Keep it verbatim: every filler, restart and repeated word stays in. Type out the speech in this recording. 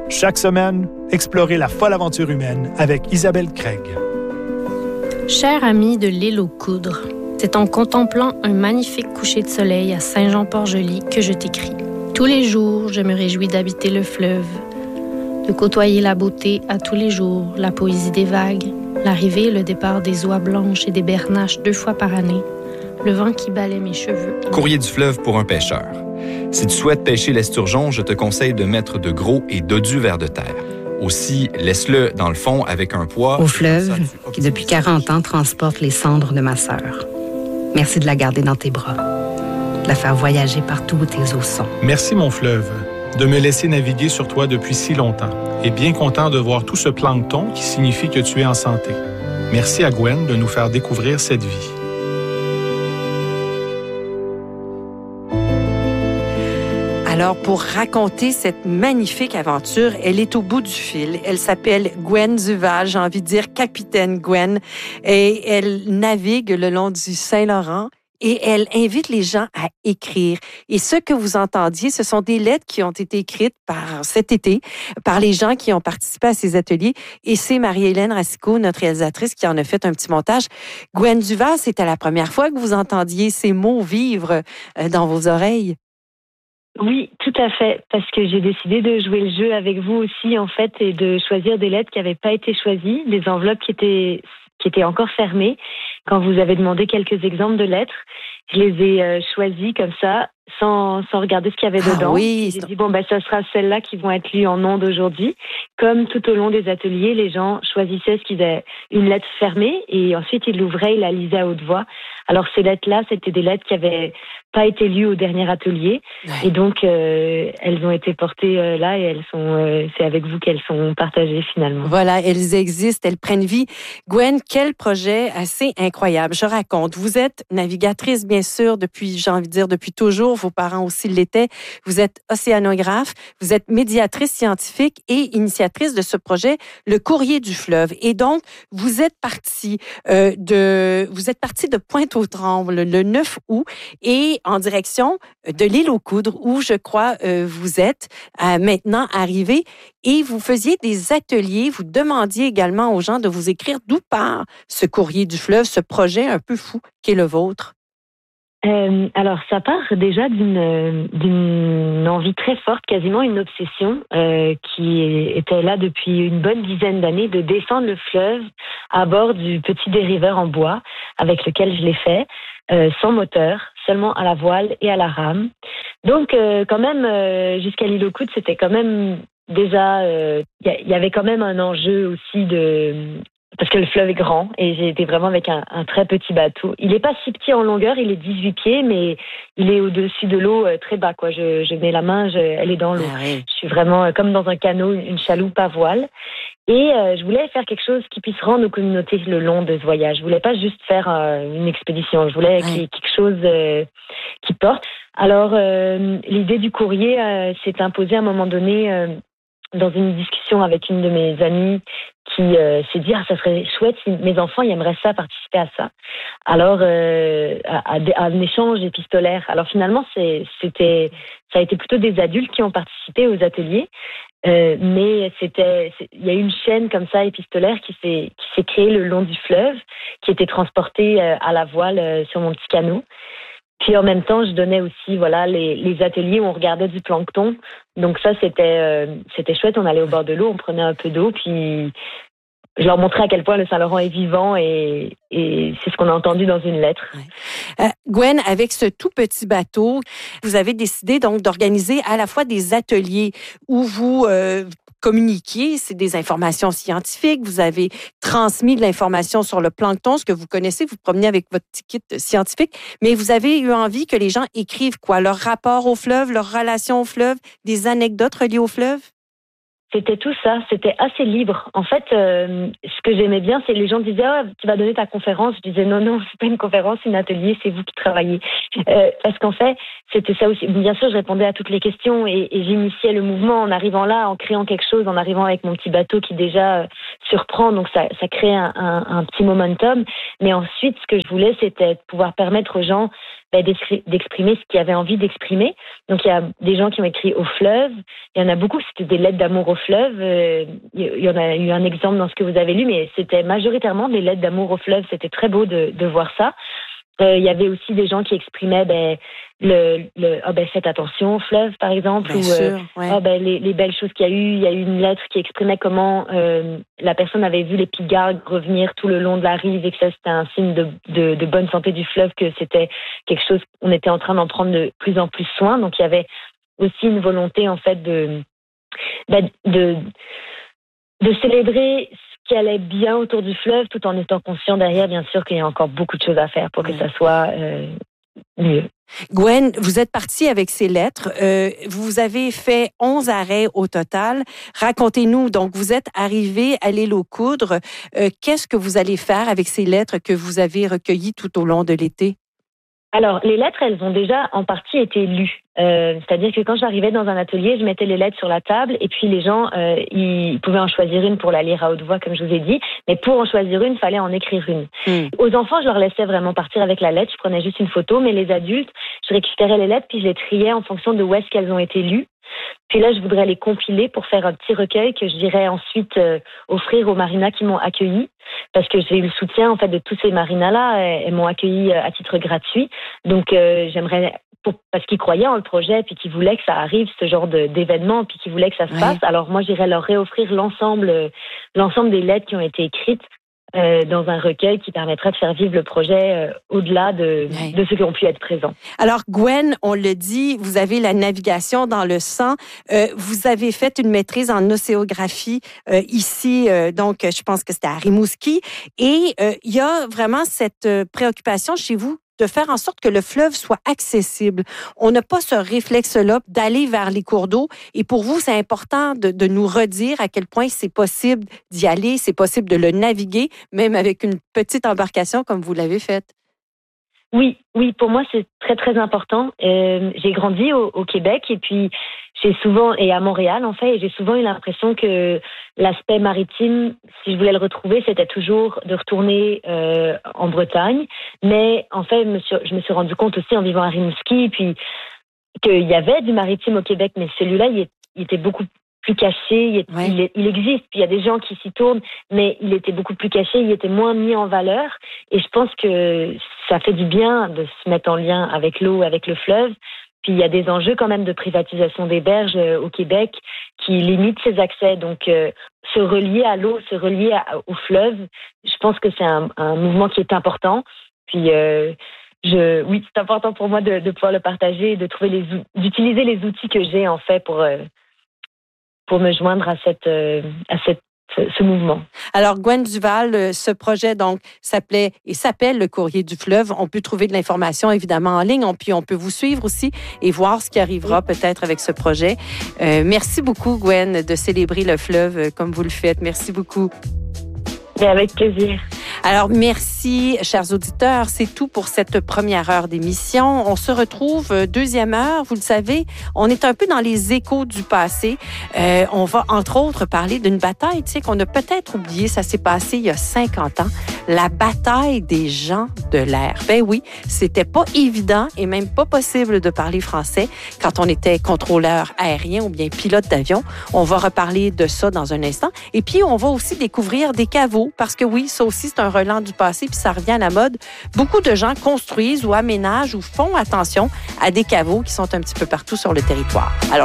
Chaque semaine, explorez la folle aventure humaine avec Isabelle Craig. Cher ami de l'île aux coudres, c'est en contemplant un magnifique coucher de soleil à Saint-Jean-Port-Joli que je t'écris. Tous les jours, je me réjouis d'habiter le fleuve, de côtoyer la beauté à tous les jours, la poésie des vagues, l'arrivée et le départ des oies blanches et des bernaches deux fois par année, le vent qui balaie mes cheveux. Courrier du fleuve pour un pêcheur. Si tu souhaites pêcher l'esturgeon, je te conseille de mettre de gros et dodus vers de terre. Aussi, laisse-le dans le fond avec un poids. Au fleuve, qui depuis quarante ans transporte les cendres de ma sœur. Merci de la garder dans tes bras, de la faire voyager partout où tes eaux sont. Merci, mon fleuve, de me laisser naviguer sur toi depuis si longtemps. Et bien content de voir tout ce plancton qui signifie que tu es en santé. Merci à Gwen de nous faire découvrir cette vie. Alors, pour raconter cette magnifique aventure, elle est au bout du fil. Elle s'appelle Gwen Duval, j'ai envie de dire Capitaine Gwen, et elle navigue le long du Saint-Laurent et elle invite les gens à écrire. Et ce que vous entendiez, ce sont des lettres qui ont été écrites par cet été, par les gens qui ont participé à ces ateliers. Et c'est Marie-Hélène Racicot, notre réalisatrice, qui en a fait un petit montage. Gwen Duval, c'était la première fois que vous entendiez ces mots vivre dans vos oreilles. Oui, tout à fait, parce que j'ai décidé de jouer le jeu avec vous aussi, en fait, et de choisir des lettres qui n'avaient pas été choisies, des enveloppes qui étaient, qui étaient encore fermées. Quand vous avez demandé quelques exemples de lettres, je les ai euh, choisies comme ça, sans, sans regarder ce qu'il y avait dedans. Ah oui. J'ai dit, bon, ben, ça sera celles-là qui vont être lues en ondes aujourd'hui. Comme tout au long des ateliers, les gens choisissaient ce qu'ils avaient, une lettre fermée, et ensuite ils l'ouvraient, ils la lisaient à haute voix. Alors, ces lettres-là, c'était des lettres qui avaient pas été lues au dernier atelier. Ouais. Et donc, euh, elles ont été portées euh, là et elles sont, euh, c'est avec vous qu'elles sont partagées finalement. Voilà, elles existent, elles prennent vie. Gwen, quel projet assez incroyable. Je raconte, vous êtes navigatrice, bien sûr, depuis, j'ai envie de dire, depuis toujours. Vos parents aussi l'étaient. Vous êtes océanographe, vous êtes médiatrice scientifique et initiatrice de ce projet, le Courrier du fleuve. Et donc, vous êtes partie euh, de, vous êtes partie de Pointe-aux-Trembles le neuf août et en direction de l'île aux coudres où je crois euh, vous êtes euh, maintenant arrivé et vous faisiez des ateliers, vous demandiez également aux gens de vous écrire d'où part ce Courrier du fleuve, ce projet un peu fou qui est le vôtre. Euh, alors, ça part déjà d'une, d'une envie très forte, quasiment une obsession, euh, qui était là depuis une bonne dizaine d'années, de descendre le fleuve à bord du petit dériveur en bois avec lequel je l'ai fait, euh, sans moteur, seulement à la voile et à la rame. Donc, euh, quand même, euh, jusqu'à l'île aux coudres, c'était quand même déjà... Il euh, y, y avait quand même un enjeu aussi de... Parce que le fleuve est grand et j'ai été vraiment avec un, un très petit bateau. Il n'est pas si petit en longueur, il est dix-huit pieds, mais il est au-dessus de l'eau euh, très bas, quoi. Je, je mets la main, je, elle est dans l'eau. Ah oui. Je suis vraiment euh, comme dans un canot, une chaloupe à voile. Et euh, je voulais faire quelque chose qui puisse rendre aux communautés le long de ce voyage. Je voulais pas juste faire euh, une expédition. Je voulais qu'il y ait quelque chose euh, qui porte. Alors, euh, l'idée du courrier euh, s'est imposée à un moment donné euh, dans une discussion avec une de mes amies qui euh, s'est dit ah, ça serait chouette si mes enfants ils aimeraient ça, participer à ça. Alors euh, à, à, à un échange épistolaire. Alors finalement c'est, c'était ça a été plutôt des adultes qui ont participé aux ateliers, euh, mais c'était il y a eu une chaîne comme ça épistolaire qui s'est qui s'est créée le long du fleuve, qui était transportée euh, à la voile euh, sur mon petit canot. Puis en même temps, je donnais aussi voilà les, les ateliers où on regardait du plancton. Donc ça, c'était euh, c'était chouette. On allait au bord de l'eau, on prenait un peu d'eau, puis je leur montrais à quel point le Saint-Laurent est vivant et, et c'est ce qu'on a entendu dans une lettre. Ouais. Euh, Gwen, avec ce tout petit bateau, vous avez décidé donc d'organiser à la fois des ateliers où vous euh, communiquiez, c'est des informations scientifiques, vous avez transmis de l'information sur le plancton, ce que vous connaissez, vous promenez avec votre petit kit scientifique, mais vous avez eu envie que les gens écrivent quoi? Leur rapport au fleuve, leur relation au fleuve, des anecdotes reliées au fleuve? C'était tout ça, c'était assez libre. En fait, euh, ce que j'aimais bien, c'est que les gens disaient ah, « tu vas donner ta conférence ». Je disais « non, non, c'est pas une conférence, c'est un atelier, c'est vous qui travaillez euh, ». Parce qu'en fait, c'était ça aussi. Bien sûr, je répondais à toutes les questions et, et j'initiais le mouvement en arrivant là, en créant quelque chose, en arrivant avec mon petit bateau qui déjà euh, surprend, donc ça, ça crée un, un, un petit momentum. Mais ensuite, ce que je voulais, c'était de pouvoir permettre aux gens ben, d'exprimer ce qu'ils avaient envie d'exprimer. Donc, il y a des gens qui ont écrit au fleuve. Il y en a beaucoup, c'était des lettres d'amour au fleuve. Euh, il y en a eu un exemple dans ce que vous avez lu, mais c'était majoritairement des lettres d'amour au fleuve. C'était très beau de, de voir ça. Euh, il y avait aussi des gens qui exprimaient ben, le, le oh, ben, faites attention au fleuve, par exemple, Bien ou sûr, euh, ouais. oh, ben, les, les belles choses qu'il y a eu. Il y a eu une lettre qui exprimait comment euh, la personne avait vu les pigargues revenir tout le long de la rive et que ça, c'était un signe de, de, de bonne santé du fleuve, que c'était quelque chose qu'on était en train d'en prendre de plus en plus soin. Donc, il y avait aussi une volonté, en fait, de, ben, de, de célébrer qui allait bien autour du fleuve, tout en étant conscient derrière, bien sûr, qu'il y a encore beaucoup de choses à faire pour que oui. ça soit euh, mieux. Gwen, vous êtes partie avec ces lettres. Euh, vous avez fait onze arrêts au total. Racontez-nous, donc, vous êtes arrivé à l'île aux Coudres. Euh, qu'est-ce que vous allez faire avec ces lettres que vous avez recueillies tout au long de l'été? Alors, les lettres, elles ont déjà en partie été lues. Euh, c'est-à-dire que quand j'arrivais dans un atelier, je mettais les lettres sur la table et puis les gens, euh, ils pouvaient en choisir une pour la lire à haute voix, comme je vous ai dit. Mais pour en choisir une, il fallait en écrire une. Mm. Aux enfants, je leur laissais vraiment partir avec la lettre. Je prenais juste une photo, mais les adultes, je récupérais les lettres puis je les triais en fonction de où est-ce qu'elles ont été lues. Puis là, je voudrais les compiler pour faire un petit recueil que je dirais ensuite euh, offrir aux marinas qui m'ont accueilli, parce que j'ai eu le soutien en fait de tous ces marinas-là. Elles m'ont accueilli à titre gratuit. Donc, euh, j'aimerais, pour, parce qu'ils croyaient en le projet, puis qu'ils voulaient que ça arrive, ce genre de, d'événement, puis qu'ils voulaient que ça se oui. passe. Alors moi, j'irais leur réoffrir l'ensemble, l'ensemble des lettres qui ont été écrites Euh, dans un recueil qui permettra de faire vivre le projet euh, au-delà de, oui. de ceux qui ont pu être présents. Alors, Gwen, on le dit, vous avez la navigation dans le sang. Euh, vous avez fait une maîtrise en océographie euh, ici, euh, donc je pense que c'était à Rimouski. Et il euh, y a vraiment cette euh, préoccupation chez vous de faire en sorte que le fleuve soit accessible. On n'a pas ce réflexe-là d'aller vers les cours d'eau. Et pour vous, c'est important de, de nous redire à quel point c'est possible d'y aller, c'est possible de le naviguer, même avec une petite embarcation comme vous l'avez faite. Oui, oui, pour moi, c'est très, très important. Euh, j'ai grandi au, au Québec et puis j'ai souvent, et à Montréal, en fait, et j'ai souvent eu l'impression que l'aspect maritime, si je voulais le retrouver, c'était toujours de retourner euh, en Bretagne. Mais en fait, je me, suis, je me suis rendu compte aussi en vivant à Rimouski, puis qu'il y avait du maritime au Québec, mais celui-là, il, est, il était beaucoup plus caché, il, est, ouais. il, il existe, puis il y a des gens qui s'y tournent, mais il était beaucoup plus caché, il était moins mis en valeur, et je pense que ça fait du bien de se mettre en lien avec l'eau, avec le fleuve, puis il y a des enjeux quand même de privatisation des berges euh, au Québec qui limitent ces accès, donc euh, se relier à l'eau, se relier à, au fleuve, je pense que c'est un, un mouvement qui est important, puis euh, je, oui, c'est important pour moi de, de pouvoir le partager, de trouver les, d'utiliser les outils que j'ai en fait pour euh, pour me joindre à cette, euh, à cette, ce mouvement. Alors, Gwen Duval, ce projet, donc, s'appelait et s'appelle Le Courrier du Fleuve. On peut trouver de l'information, évidemment, en ligne. On, puis, on peut vous suivre aussi et voir ce qui arrivera oui. peut-être avec ce projet. Euh, merci beaucoup, Gwen, de célébrer le fleuve comme vous le faites. Merci beaucoup. Et avec plaisir. Alors, merci, chers auditeurs. C'est tout pour cette première heure d'émission. On se retrouve deuxième heure. Vous le savez, on est un peu dans les échos du passé. Euh, on va, entre autres, parler d'une bataille, tu sais, qu'on a peut-être oublié. Ça s'est passé il y a cinquante ans. La bataille des gens de l'air. Ben oui, c'était pas évident et même pas possible de parler français quand on était contrôleur aérien ou bien pilote d'avion. On va reparler de ça dans un instant. Et puis, on va aussi découvrir des caveaux parce que oui, ça aussi, c'est un relent du passé puis ça revient à la mode. Beaucoup de gens construisent ou aménagent ou font attention à des caveaux qui sont un petit peu partout sur le territoire. Alors,